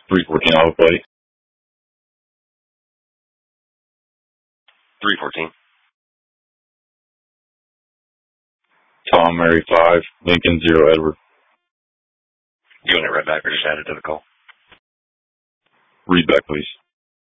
314 Alpha Plate. 314. Tom, Mary 5, Lincoln 0, Edward. You want it right back or just add it to the call? Read back, please.